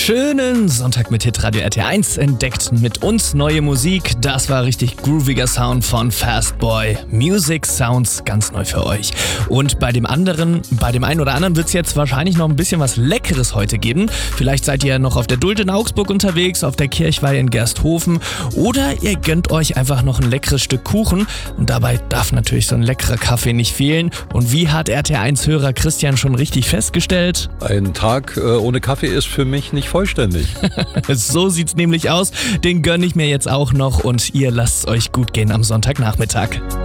Schönen Sonntag mit Hitradio RTL 1 entdeckt mit uns neue Musik. Das war richtig grooviger Sound von Fastboy. Music Sounds ganz neu für euch. Und bei dem einen oder anderen wird es jetzt wahrscheinlich noch ein bisschen was Leckeres heute geben. Vielleicht seid ihr noch auf der Duld in Augsburg unterwegs, auf der Kirchweih in Gersthofen oder ihr gönnt euch einfach noch ein leckeres Stück Kuchen. Und dabei darf natürlich so ein leckerer Kaffee nicht fehlen. Und wie hat RTL 1-Hörer Christian schon richtig festgestellt? Ein Tag ohne Kaffee ist für mich nicht vollständig. So sieht's nämlich aus. Den gönne ich mir jetzt auch noch und ihr lasst es euch gut gehen am Sonntagnachmittag.